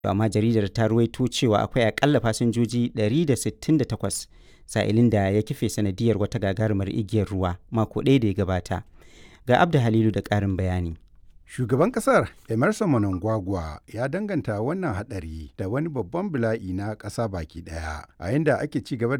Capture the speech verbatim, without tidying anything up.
amma jaridar ta ruwaito cewa akwai akalla fasinjoji ɗari da sittin da takwas sa'ilin da ya kife sanadiyar wata gagarumar igiyar ruwa mako ɗaya da ya gabata. Ga Abda Halilu da ƙarin bayani. Shugaban kasar Emerson Mnangagwa ya danganta wannan hadari da wani babban bala'i na ƙasa baki ɗaya, a yanda ake ci gaba